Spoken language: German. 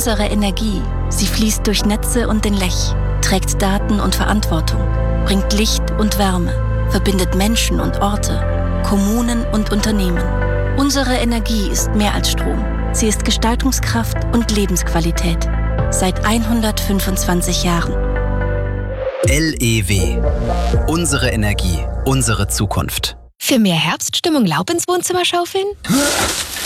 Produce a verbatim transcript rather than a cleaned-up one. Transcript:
Unsere Energie, sie fließt durch Netze und den Lech, trägt Daten und Verantwortung, bringt Licht und Wärme, verbindet Menschen und Orte, Kommunen und Unternehmen. Unsere Energie ist mehr als Strom. Sie ist Gestaltungskraft und Lebensqualität. Seit hundertfünfundzwanzig Jahren. L E W. Unsere Energie, unsere Zukunft. Für mehr Herbststimmung Laub ins Wohnzimmer schaufeln?